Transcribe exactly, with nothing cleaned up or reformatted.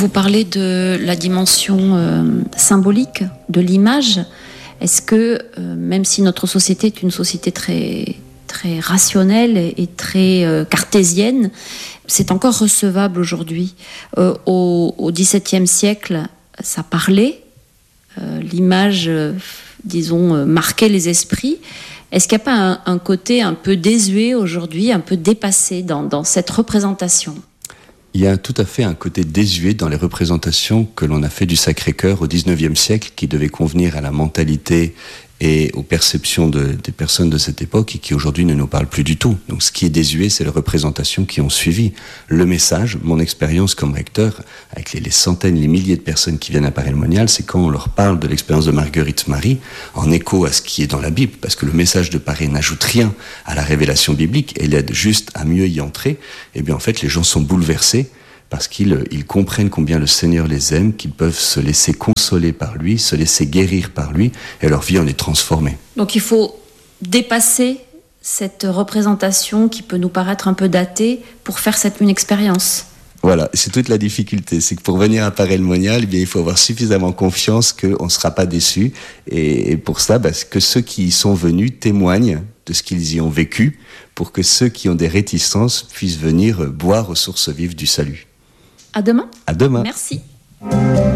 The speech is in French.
vous parlez de la dimension euh, symbolique de l'image. Est-ce que, euh, même si notre société est une société très, très rationnelle et très euh, cartésienne, c'est encore recevable aujourd'hui? euh, Au, au dix-septième siècle, ça parlait. Euh, l'image, euh, disons, euh, marquait les esprits. Est-ce qu'il n'y a pas un, un côté un peu désuet aujourd'hui, un peu dépassé dans, dans cette représentation? Il y a tout à fait un côté désuet dans les représentations que l'on a fait du Sacré-Cœur au dix-neuvième siècle, qui devait convenir à la mentalité et aux perceptions de, des personnes de cette époque et qui aujourd'hui ne nous parlent plus du tout. Donc ce qui est désuet, c'est les représentations qui ont suivi. Le message, mon expérience comme recteur, avec les, les centaines, les milliers de personnes qui viennent à Paray-le-Monial, c'est quand on leur parle de l'expérience de Marguerite Marie, en écho à ce qui est dans la Bible, parce que le message de Paray n'ajoute rien à la révélation biblique, elle aide juste à mieux y entrer, et bien en fait les gens sont bouleversés, parce qu'ils ils comprennent combien le Seigneur les aime, qu'ils peuvent se laisser consoler par lui, se laisser guérir par lui, et leur vie en est transformée. Donc il faut dépasser cette représentation qui peut nous paraître un peu datée pour faire cette une expérience. Voilà, c'est toute la difficulté, c'est que pour venir à Paray-le-Monial, eh bien, il faut avoir suffisamment confiance qu'on ne sera pas déçu, et, et pour ça, bah, que ceux qui y sont venus témoignent de ce qu'ils y ont vécu, pour que ceux qui ont des réticences puissent venir boire aux sources vives du salut. À demain. À demain. Merci.